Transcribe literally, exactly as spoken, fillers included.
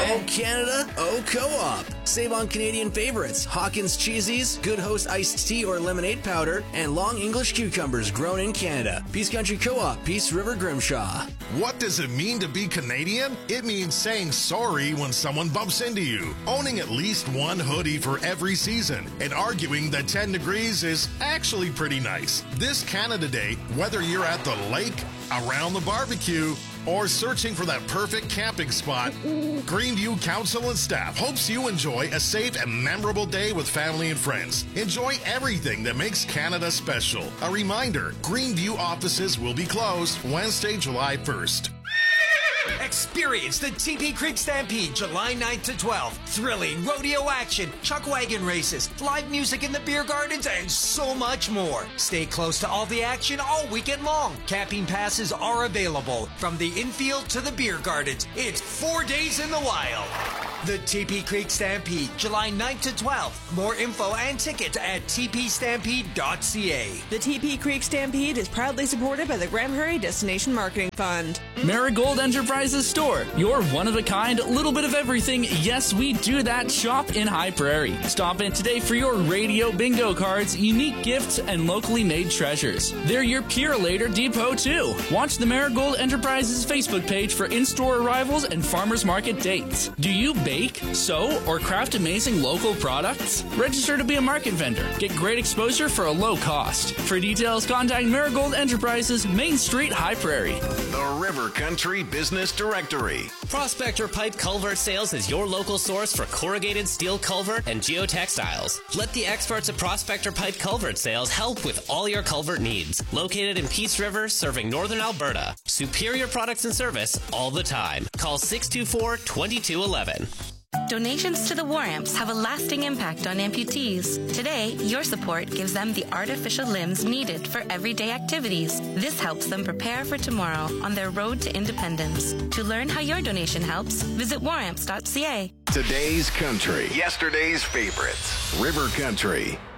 Oh, Canada, oh, Co-op. Save on Canadian favorites, Hawkins Cheesies, Good Host Iced Tea or Lemonade Powder, and Long English Cucumbers grown in Canada. Peace Country Co-op, Peace River, Grimshaw. What does it mean to be Canadian? It means saying sorry when someone bumps into you, owning at least one hoodie for every season, and arguing that ten degrees is actually pretty nice. This Canada Day, whether you're at the lake, around the barbecue, or searching for that perfect camping spot, Greenview Council and staff hopes you enjoy a safe and memorable day with family and friends. Enjoy everything that makes Canada special. A reminder, Greenview offices will be closed Wednesday, July first. Experience the T P Creek Stampede July ninth to twelfth. Thrilling rodeo action, chuck wagon races, live music in the beer gardens, and so much more. Stay close to all the action all weekend long. Camping passes are available from the infield to the beer gardens. It's four days in the wild. The T P Creek Stampede, July ninth to twelfth. More info and tickets at t p stampede dot c a. The T P Creek Stampede is proudly supported by the Graham Hurray Destination Marketing Fund. Marigold Enterprises Store, your one-of-a-kind, little bit of everything. Yes, we do that. Shop in High Prairie. Stop in today for your radio bingo cards, unique gifts, and locally made treasures. They're your Purelator depot, too. Watch the Marigold Enterprises Facebook page for in-store arrivals and farmers market dates. Do you bake, sew, or craft amazing local products? Register to be a market vendor. Get great exposure for a low cost. For details, contact Marigold Enterprises, Main Street, High Prairie. The River Country Business Directory. Prospector Pipe Culvert Sales is your local source for corrugated steel culvert and geotextiles. Let the experts at Prospector Pipe Culvert Sales help with all your culvert needs. Located in Peace River, serving northern Alberta. Superior products and service all the time. Call six two four, two two one one. Donations to the War Amps have a lasting impact on amputees. Today, your support gives them the artificial limbs needed for everyday activities. This helps them prepare for tomorrow on their road to independence. To learn how your donation helps, visit war amps dot c a. Today's country, yesterday's favorites. River Country.